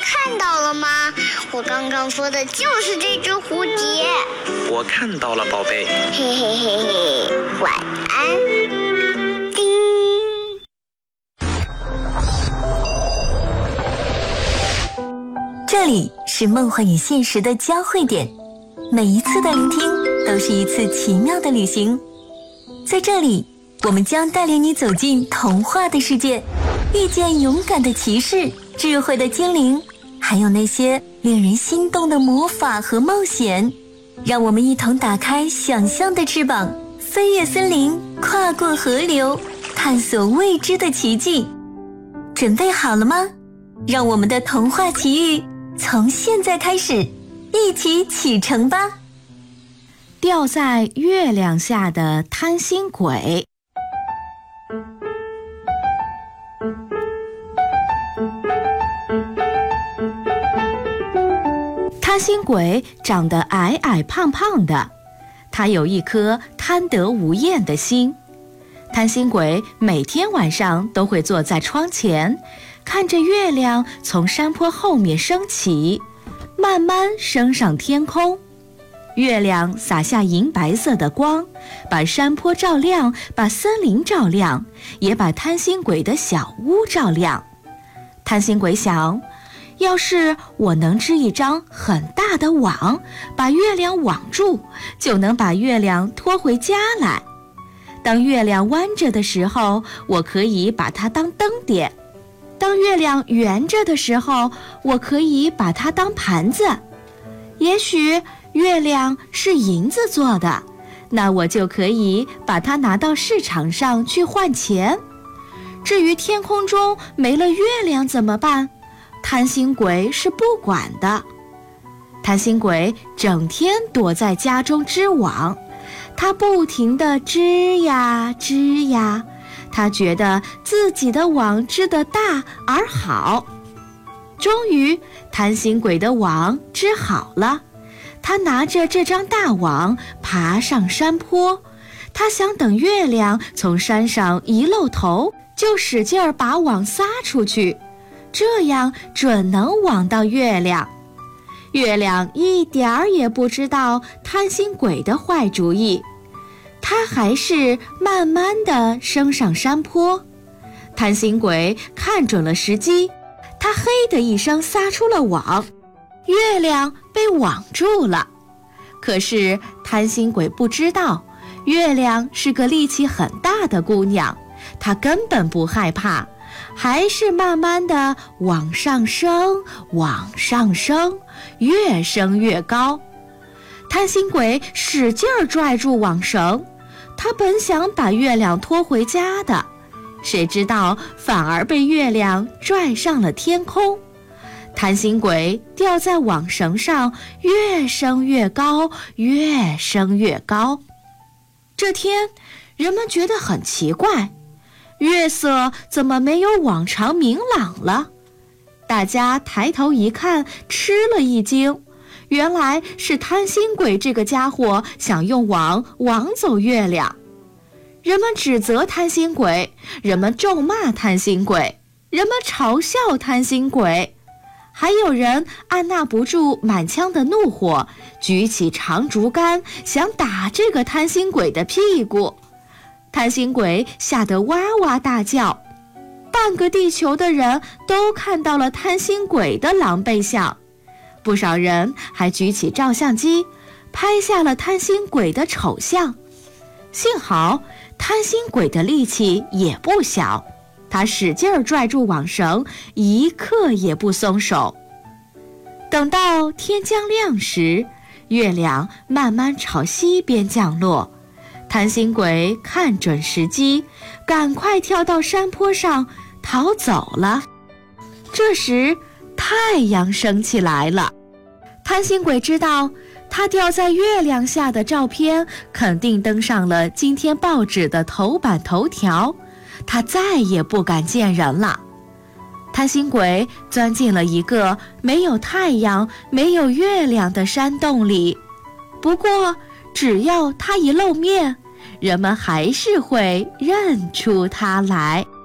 看到了吗？我刚刚说的就是这只蝴蝶。 我看到了，宝贝。 嘿嘿嘿嘿，晚安。叮。 这里是梦幻与现实的交汇点，每一次的聆听都是一次奇妙的旅行。在这里，我们将带领你走进童话的世界，遇见勇敢的骑士、智慧的精灵，还有那些令人心动的魔法和冒险。让我们一同打开想象的翅膀，飞越森林，跨过河流，探索未知的奇迹。准备好了吗？让我们的童话奇遇从现在开始，一起启程吧！ 掉在月亮下的贪心鬼。贪心鬼长得矮矮胖胖的，他有一颗贪得无厌的心。贪心鬼每天晚上都会坐在窗前，看着月亮从山坡后面升起，慢慢升上天空。月亮洒下银白色的光，把山坡照亮，把森林照亮，也把贪心鬼的小屋照亮。贪心鬼想，要是我能织一张很大的网，把月亮网住，就能把月亮拖回家来。当月亮弯着的时候，我可以把它当灯点；当月亮圆着的时候，我可以把它当盘子。也许月亮是银子做的，那我就可以把它拿到市场上去换钱。至于天空中没了月亮怎么办？贪心鬼是不管的。贪心鬼整天躲在家中织网，他不停地织呀织呀，他觉得自己的网织得大而好。终于，贪心鬼的网织好了，他拿着这张大网爬上山坡，他想等月亮从山上一露头，就使劲儿把网撒出去，这样准能网到月亮。月亮一点儿也不知道贪心鬼的坏主意，它还是慢慢地升上山坡。贪心鬼看准了时机，他嘿的一声撒出了网，月亮被网住了。可是贪心鬼不知道，月亮是个力气很大的姑娘，她根本不害怕，还是慢慢地往上升，往上升，越升越高。贪心鬼使劲儿拽住网绳，他本想把月亮拖回家的，谁知道反而被月亮拽上了天空。贪心鬼吊在网绳上，越升越高，越升越高。这天，人们觉得很奇怪，月色怎么没有往常明朗了？大家抬头一看，吃了一惊，原来是贪心鬼这个家伙想用网网走月亮。人们指责贪心鬼，人们咒骂贪心鬼，人们嘲笑贪心鬼，还有人按捺不住满腔的怒火，举起长竹竿想打这个贪心鬼的屁股。贪心鬼吓得哇哇大叫，半个地球的人都看到了贪心鬼的狼狈相。不少人还举起照相机，拍下了贪心鬼的丑相。幸好贪心鬼的力气也不小，他使劲儿拽住网绳，一刻也不松手。等到天将亮时，月亮慢慢朝西边降落。贪心鬼看准时机，赶快跳到山坡上逃走了。这时太阳升起来了，贪心鬼知道他掉在月亮下的照片肯定登上了今天报纸的头版头条，他再也不敢见人了。贪心鬼钻进了一个没有太阳、没有月亮的山洞里，不过只要他一露面，人们还是会认出他来。